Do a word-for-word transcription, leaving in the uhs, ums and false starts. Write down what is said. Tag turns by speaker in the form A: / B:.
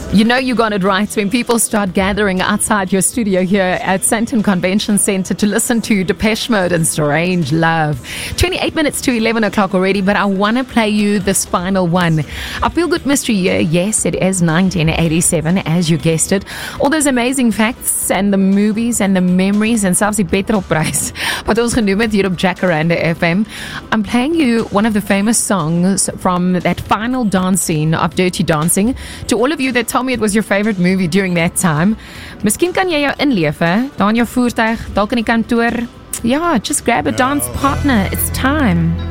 A: You know you got it right when people start gathering outside your studio here at Sandton Convention Centre to listen to Depeche Mode and Strange Love. twenty-eight minutes to eleven o'clock already, but I want to play you this final one. I Feel Good Mystery Year, yes, it is nineteen eighty-seven, as you guessed it. All those amazing facts and the movies and the memories and selfs die petrolprys wat ons genoem het hier op Jacaranda F M. I'm playing you one of the famous songs from that final dance scene of Dirty Dancing. To all of you that told me it was your favorite movie during that time, miskien kan jy jou inleef, hè? Daar in jou voertuig, dalk in die kantoor. Ja, just grab a dance partner. It's time.